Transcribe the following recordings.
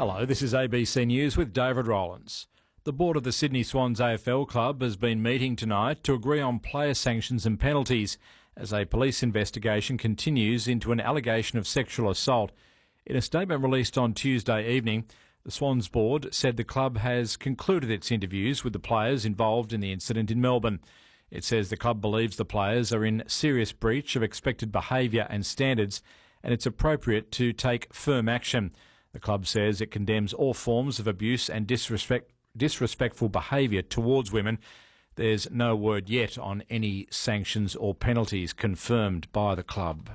Hello, this is ABC News with David Rowlands. The board of the Sydney Swans AFL club has been meeting tonight to agree on player sanctions and penalties as a police investigation continues into an allegation of sexual assault. In a statement released on Tuesday evening, the Swans board said the club has concluded its interviews with the players involved in the incident in Melbourne. It says the club believes the players are in serious breach of expected behaviour and standards, and it's appropriate to take firm action. The club says it condemns all forms of abuse and disrespectful behaviour towards women. There's no word yet on any sanctions or penalties confirmed by the club.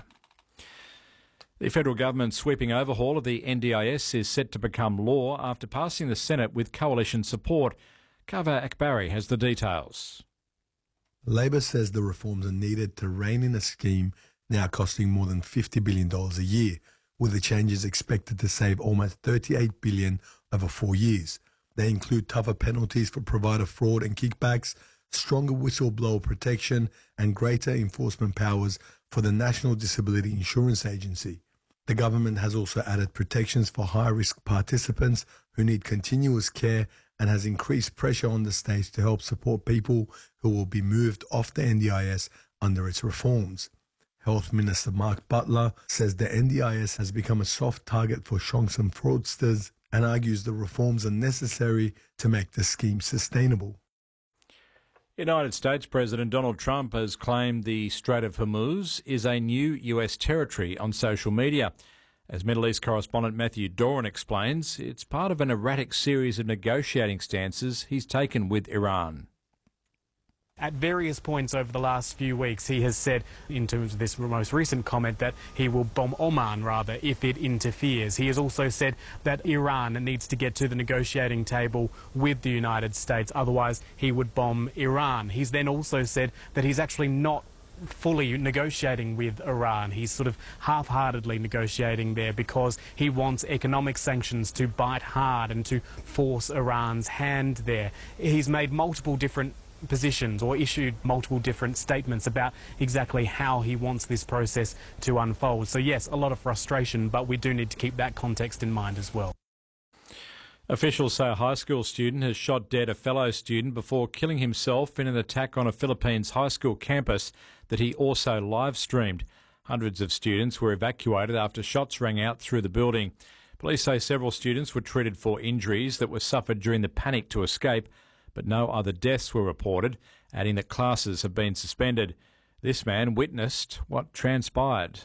The federal government's sweeping overhaul of the NDIS is set to become law after passing the Senate with coalition support. Kava Akbari has the details. Labor says the reforms are needed to rein in a scheme now costing more than $50 billion a year, with the changes expected to save almost $38 billion over 4 years. They include tougher penalties for provider fraud and kickbacks, stronger whistleblower protection, and greater enforcement powers for the National Disability Insurance Agency. The government has also added protections for high-risk participants who need continuous care and has increased pressure on the states to help support people who will be moved off the NDIS under its reforms. Health Minister Mark Butler says the NDIS has become a soft target for shonks and fraudsters and argues the reforms are necessary to make the scheme sustainable. United States President Donald Trump has claimed the Strait of Hormuz is a new US territory on social media. As Middle East correspondent Matthew Doran explains, it's part of an erratic series of negotiating stances he's taken with Iran. At various points over the last few weeks, he has said, in terms of this most recent comment, that he will bomb Oman, rather, if it interferes. He has also said that Iran needs to get to the negotiating table with the United States, otherwise he would bomb Iran. He's then also said that he's actually not fully negotiating with Iran. He's sort of half-heartedly negotiating there because he wants economic sanctions to bite hard and to force Iran's hand there. He's made multiple different positions or issued multiple different statements about exactly how he wants this process to unfold. So yes, a lot of frustration, but we do need to keep that context in mind as well. Officials say a high school student has shot dead a fellow student before killing himself in an attack on a Philippines high school campus that he also live-streamed. Hundreds of students were evacuated after shots rang out through the building. Police say several students were treated for injuries that were suffered during the panic to escape, but no other deaths were reported, adding that classes have been suspended. This man witnessed what transpired.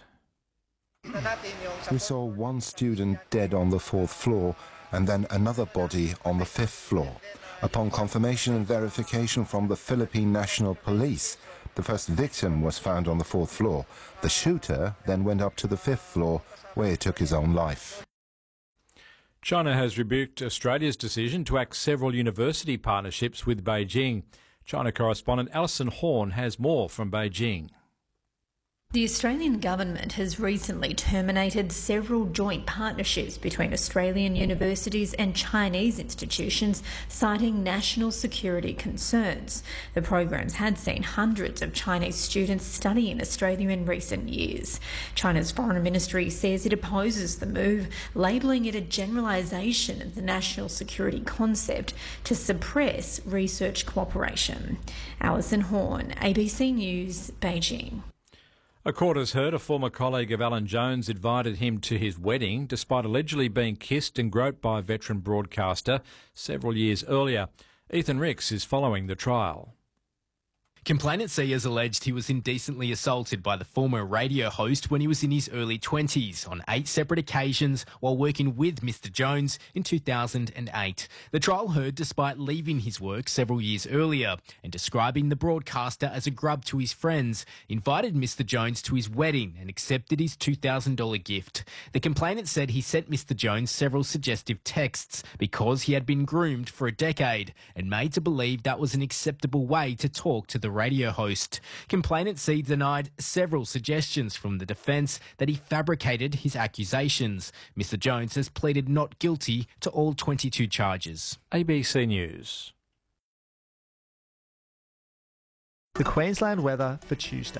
We saw one student dead on the 4th floor and then another body on the 5th floor. Upon confirmation and verification from the Philippine National Police, the first victim was found on the 4th floor. The shooter then went up to the 5th floor, where he took his own life. China has rebuked Australia's decision to axe several university partnerships with Beijing. China correspondent Alison Horn has more from Beijing. The Australian government has recently terminated several joint partnerships between Australian universities and Chinese institutions, citing national security concerns. The programs had seen hundreds of Chinese students study in Australia in recent years. China's foreign ministry says it opposes the move, labelling it a generalisation of the national security concept to suppress research cooperation. Alison Horn, ABC News, Beijing. A court has heard a former colleague of Alan Jones invited him to his wedding despite allegedly being kissed and groped by a veteran broadcaster several years earlier. Ethan Ricks is following the trial. Complainant C has alleged he was indecently assaulted by the former radio host when he was in his early 20s on 8 separate occasions while working with Mr Jones in 2008. The trial heard despite leaving his work several years earlier and describing the broadcaster as a grub to his friends, invited Mr Jones to his wedding and accepted his $2,000 gift. The complainant said he sent Mr Jones several suggestive texts because he had been groomed for a decade and made to believe that was an acceptable way to talk to the radio host. Complainant C denied several suggestions from the defence that he fabricated his accusations. Mr Jones has pleaded not guilty to all 22 charges. ABC News. The Queensland weather for Tuesday.